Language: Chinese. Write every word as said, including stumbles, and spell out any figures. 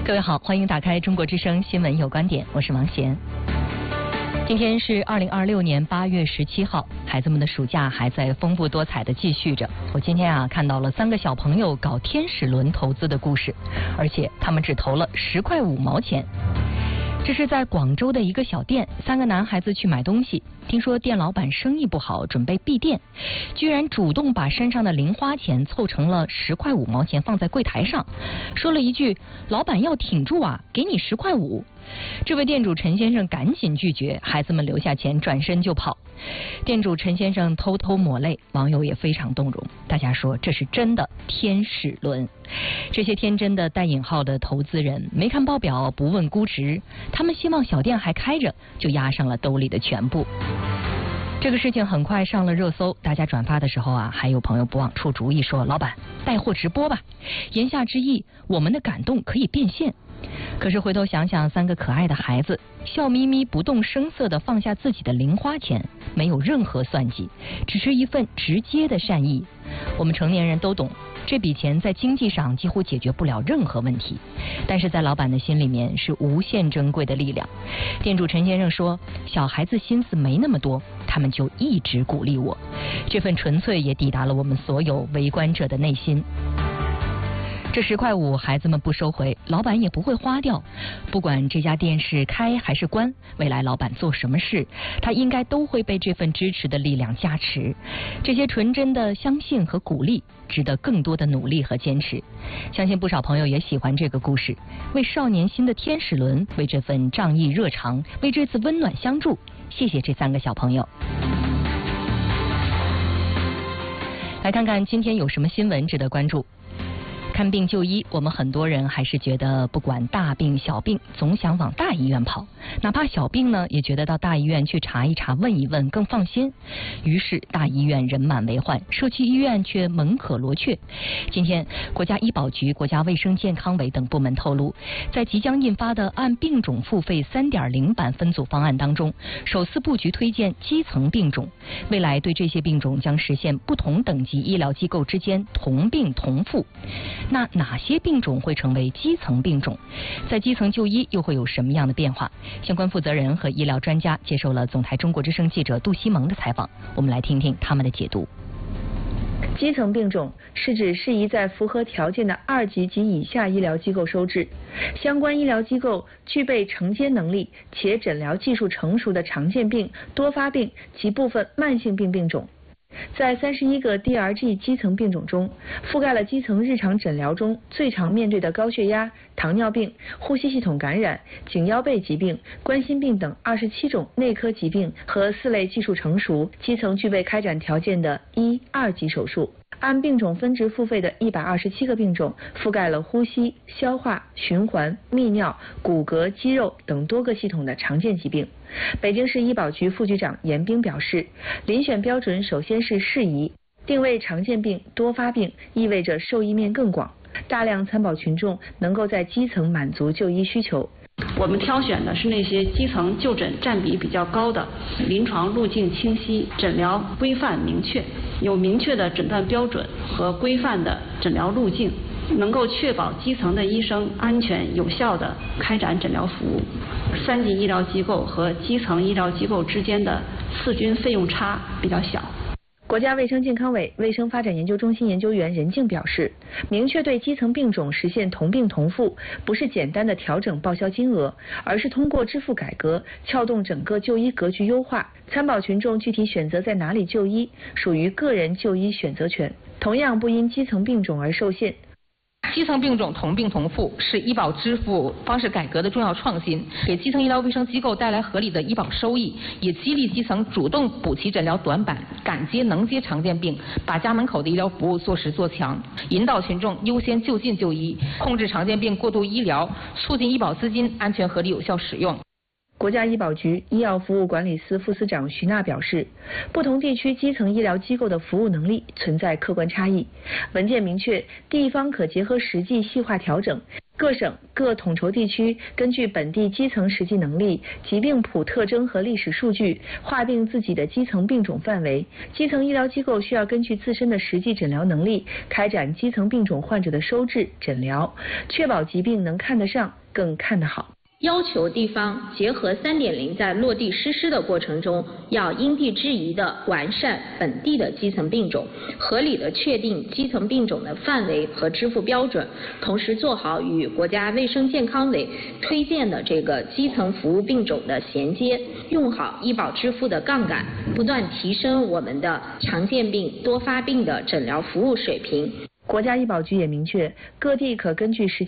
各位好，欢迎打开中国之声新闻有观点，我是王贤。今天是二零二六年八月十七号，孩子们的暑假还在丰富多彩的继续着。我今天啊看到了三个小朋友搞天使轮投资的故事，而且他们只投了十块五毛钱。这是在广州的一个小店，三个男孩子去买东西，听说店老板生意不好，准备闭店，居然主动把身上的零花钱凑成了十块五毛钱放在柜台上，说了一句：“老板要挺住啊，给你十块五。”这位店主陈先生赶紧拒绝，孩子们留下钱转身就跑。店主陈先生偷偷抹泪，网友也非常动容，大家说这是真的天使轮。这些天真的带引号的投资人没看报表，不问估值，他们希望小店还开着，就押上了兜里的全部。这个事情很快上了热搜，大家转发的时候啊，还有朋友不忘出主意说：“老板，带货直播吧。”言下之意，我们的感动可以变现。可是回头想想，三个可爱的孩子笑眯眯不动声色地放下自己的零花钱，没有任何算计，只是一份直接的善意。我们成年人都懂，这笔钱在经济上几乎解决不了任何问题，但是在老板的心里面是无限珍贵的力量。店主陈先生说，小孩子心思没那么多，他们就一直鼓励我，这份纯粹也抵达了我们所有围观者的内心。这十块五，孩子们不收回，老板也不会花掉。不管这家店是开还是关，未来老板做什么事，他应该都会被这份支持的力量加持。这些纯真的相信和鼓励，值得更多的努力和坚持。相信不少朋友也喜欢这个故事，为少年心的天使轮，为这份仗义热肠，为这次温暖相助，谢谢这三个小朋友。来看看今天有什么新闻值得关注。看病就医，我们很多人还是觉得不管大病小病，总想往大医院跑，哪怕小病呢，也觉得到大医院去查一查问一问更放心。于是大医院人满为患，社区医院却门可罗雀。今天国家医保局、国家卫生健康委等部门透露，在即将印发的按病种付费 三点零 版分组方案当中，首次布局推荐基层病种，未来对这些病种将实现不同等级医疗机构之间同病同付。那哪些病种会成为基层病种？在基层就医又会有什么样的变化？相关负责人和医疗专家接受了总台中国之声记者杜西蒙的采访，我们来听听他们的解读。 基层病种是指适宜在符合条件的二级及以下医疗机构收治，相关医疗机构具备承接能力且诊疗技术成熟的常见病、多发病及部分慢性病病种。在三十一个 D R G 基层病种中，覆盖了基层日常诊疗中最常面对的高血压、糖尿病、呼吸系统感染、颈腰背疾病、冠心病等二十七种内科疾病和四类技术成熟、基层具备开展条件的一、二级手术。按病种分值付费的一百二十七个病种，覆盖了呼吸、消化、循环、泌尿、骨骼、肌肉等多个系统的常见疾病。北京市医保局副局长严兵表示，遴选标准首先是适宜，定位常见病、多发病，意味着受益面更广，大量参保群众能够在基层满足就医需求。 我们挑选的是那些基层就诊占比比较高的，临床路径清晰，诊疗规范明确，有明确的诊断标准和规范的诊疗路径，能够确保基层的医生安全有效地开展诊疗服务。三级医疗机构和基层医疗机构之间的次均费用差比较小。 国家卫生健康委卫生发展研究中心研究员任静表示，明确对基层病种实现同病同付，不是简单的调整报销金额，而是通过支付改革，撬动整个就医格局优化。参保群众具体选择在哪里就医，属于个人就医选择权，同样不因基层病种而受限。 基层病种同病同付是医保支付方式改革的重要创新，给基层医疗卫生机构带来合理的医保收益，也激励基层主动补齐诊疗短板，敢接能接常见病，把家门口的医疗服务做实做强，引导群众优先就近就医，控制常见病过度医疗，促进医保资金安全合理有效使用。 国家医保局医药服务管理司副司长徐娜表示，不同地区基层医疗机构的服务能力存在客观差异，文件明确，地方可结合实际细化调整， 各省各统筹地区根据本地基层实际能力、疾病谱特征和历史数据，划定自己的基层病种范围。基层医疗机构需要根据自身的实际诊疗能力，开展基层病种患者的收治、诊疗，确保疾病能看得上，更看得好。 要求地方结合 三点零 在落地实施的过程中，要因地制宜地完善本地的基层病种，合理地确定基层病种的范围和支付标准，同时做好与国家卫生健康委推荐的这个基层服务病种的衔接，用好医保支付的杠杆，不断提升我们的常见病、多发病的诊疗服务水平。 国家医保局也明确，各地可根据实际